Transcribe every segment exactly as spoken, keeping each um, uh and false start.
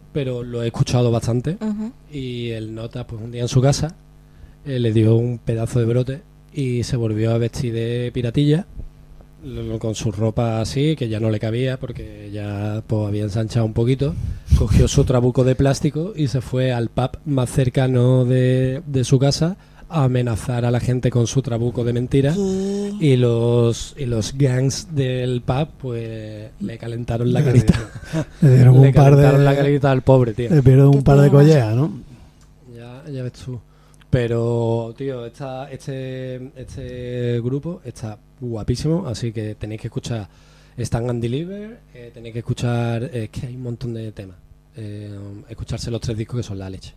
pero lo he escuchado bastante. Uh-huh. Y el Nota, pues un día en su casa, eh, le dio un pedazo de brote y se volvió a vestir de piratilla, lo- con su ropa así, que ya no le cabía porque ya pues, había ensanchado un poquito. Cogió su trabuco de plástico y se fue al pub más cercano de, de su casa a amenazar a la gente con su trabuco de mentira. ¿Qué? Y los y los gangs del pub pues le calentaron la carita. Le dieron le un par calentaron la de... carita al pobre, tío. Le dieron un Qué par de pena. collejas, ¿no? Ya, ya ves tú. Pero, tío, esta, este, este grupo está guapísimo, así que tenéis que escuchar Stand and Deliver, eh, tenéis que escuchar, eh, es que hay un montón de temas. Eh, escucharse los tres discos que son la leche.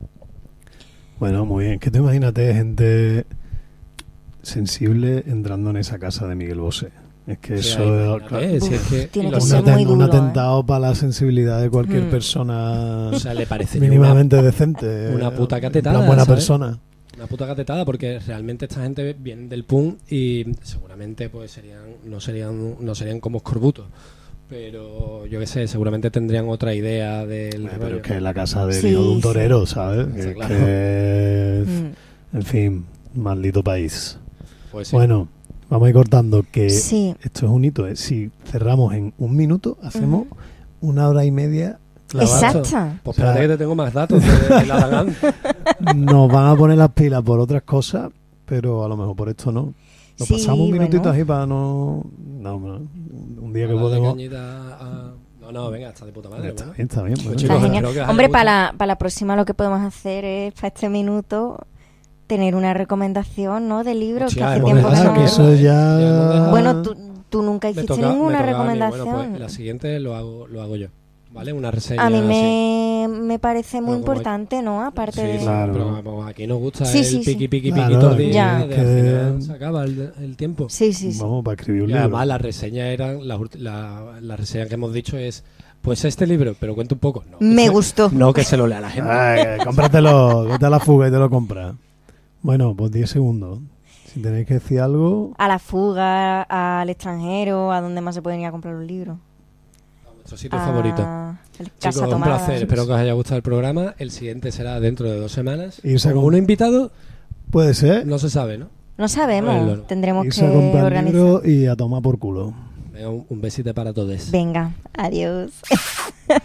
Bueno, muy bien. Que tú imagínate gente sensible entrando en esa casa de Miguel Bosé. Es que O sea, eso imagínate, claro, eh, si es Uf, que- tiene y que los- un, ser aten- muy un duro, atentado para la sensibilidad de cualquier Mm. persona o sea, le parece mínimamente decente. una puta En catetada, plan buena ¿sabes? persona. una puta catetada, porque realmente esta gente viene del punk y seguramente pues serían no serían no serían como escorbutos, pero yo qué sé, seguramente tendrían otra idea del Eh, pero rollo. es que es la casa del Sí, hijo de un sí. torero, ¿sabes? Está Que- claro. que- Mm. en fin, maldito país. Pues sí. Bueno, vamos a ir cortando que Sí. esto es un hito. ¿eh? Si cerramos en un minuto, hacemos Ujú. una hora y media clavada. Exacto. Pues o sea- espérate que te tengo más datos de, de la Dagan. Nos van a poner las pilas por otras cosas, pero a lo mejor por esto no. Nos Sí, pasamos un minutito bueno. así para no... No, no, un día que Para darle podemos... cañita a- No, no, venga, está de puta madre. Está bueno. bien, está bien. bueno. Pues Está chicos, genial. espero que os haya Hombre, gustado. para la, para la próxima lo que podemos hacer es, para este minuto, tener una recomendación, ¿no? De libros Hostia, que hace hemos tiempo que dejado Ah, no... que eso ya... Ya hemos dejado- Bueno, tú, tú nunca Me hiciste toca- me ninguna toca a mí. recomendación. Bueno, pues la siguiente lo hago, lo hago yo. ¿Vale? Una reseña A mí así. me, me parece muy Bueno, como hay- importante, ¿no? Aparte Sí, de... claro. pero vamos, aquí nos gusta Sí, el sí, sí. piqui, piqui, Claro, piqui todo el día. Ya. De, que- al final se acaba el, el tiempo. Sí, sí, sí. Vamos, para escribir un Y libro. además las reseñas eran, la, la, la reseña que hemos dicho es, pues este libro, pero cuenta un poco. No, que Me se- gustó. No que se lo lea la gente. Ay, cómpratelo, vete a la fuga y te lo compras. Bueno, pues diez segundos. Si tenéis que decir algo... A la fuga, al extranjero, a donde más se pueden ir a comprar los libros. Nuestro sitio A favorito. el Chicos, Casa un Tomada. placer. Espero que os haya gustado el programa. El siguiente será dentro de dos semanas. Irse a Con com- un invitado, Puede ser. no se sabe, ¿no? No sabemos, Bueno, no. tendremos Irse que a comprar organizar. libro y a tomar por culo. Venga, un, un besito para todos. Venga, adiós.